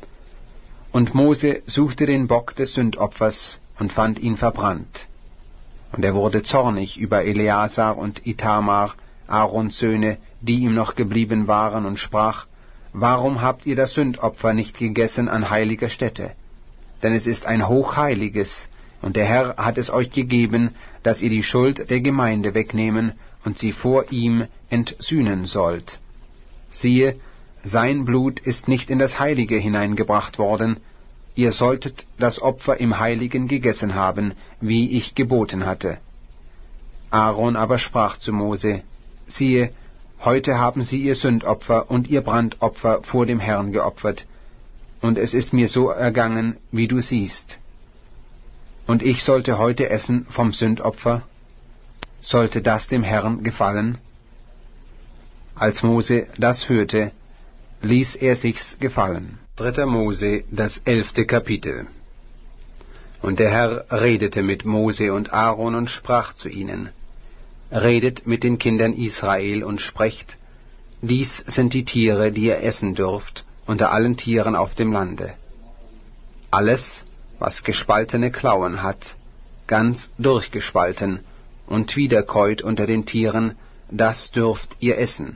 Und Mose suchte den Bock des Sündopfers und fand ihn verbrannt. Und er wurde zornig über Eleazar und Itamar, Aarons Söhne, die ihm noch geblieben waren, und sprach, Warum habt ihr das Sündopfer nicht gegessen an heiliger Stätte? Denn es ist ein hochheiliges, und der Herr hat es euch gegeben, dass ihr die Schuld der Gemeinde wegnehmen und sie vor ihm entsühnen sollt. Siehe, sein Blut ist nicht in das Heilige hineingebracht worden, ihr solltet das Opfer im Heiligen gegessen haben, wie ich geboten hatte. Aaron aber sprach zu Mose, siehe, heute haben sie ihr Sündopfer und ihr Brandopfer vor dem Herrn geopfert, und es ist mir so ergangen, wie du siehst. Und ich sollte heute essen vom Sündopfer? Sollte das dem Herrn gefallen? Als Mose das hörte, ließ er sich's gefallen. Dritter Mose, das elfte Kapitel. Und der Herr redete mit Mose und Aaron und sprach zu ihnen, Redet mit den Kindern Israel und sprecht, dies sind die Tiere, die ihr essen dürft, unter allen Tieren auf dem Lande. Alles, was gespaltene Klauen hat, ganz durchgespalten und wiederkäut unter den Tieren, das dürft ihr essen.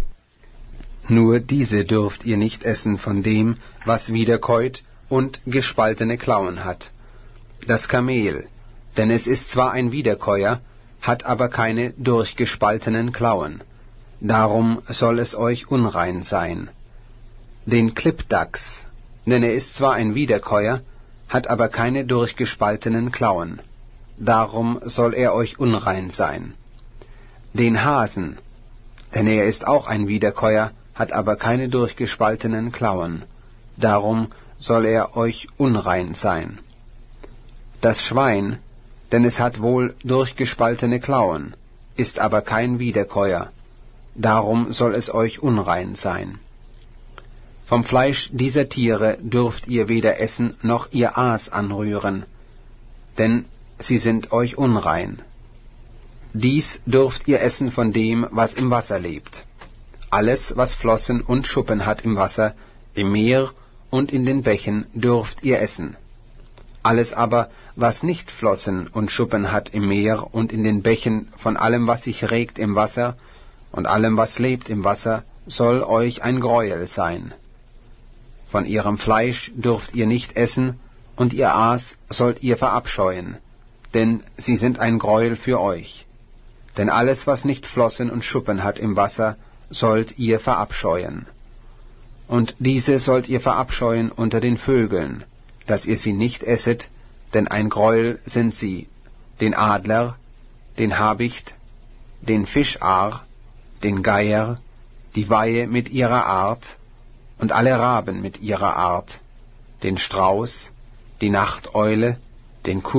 Nur diese dürft ihr nicht essen von dem, was wiederkäut und gespaltene Klauen hat. Das Kamel, denn es ist zwar ein Wiederkäuer, hat aber keine durchgespaltenen Klauen. Darum soll es euch unrein sein. Den Klippdachs, denn er ist zwar ein Wiederkäuer, hat aber keine durchgespaltenen Klauen. Darum soll er euch unrein sein. Den Hasen, denn er ist auch ein Wiederkäuer, hat aber keine durchgespaltenen Klauen. Darum soll er euch unrein sein. Das Schwein, denn es hat wohl durchgespaltene Klauen, ist aber kein Wiederkäuer. Darum soll es euch unrein sein. Vom Fleisch dieser Tiere dürft ihr weder essen noch ihr Aas anrühren, denn sie sind euch unrein. Dies dürft ihr essen von dem, was im Wasser lebt. Alles, was Flossen und Schuppen hat im Wasser, im Meer und in den Bächen, dürft ihr essen. Alles aber, was nicht Flossen und Schuppen hat im Meer und in den Bächen, von allem, was sich regt im Wasser und allem, was lebt im Wasser, soll euch ein Greuel sein. Von ihrem Fleisch dürft ihr nicht essen, und ihr Aas sollt ihr verabscheuen, denn sie sind ein Greuel für euch. Denn alles, was nicht Flossen und Schuppen hat im Wasser, sollt ihr verabscheuen. Und diese sollt ihr verabscheuen unter den Vögeln, dass ihr sie nicht esset, denn ein Greuel sind sie, den Adler, den Habicht, den Fischaar, den Geier, die Weihe mit ihrer Art und alle Raben mit ihrer Art, den Strauß, die Nachteule, den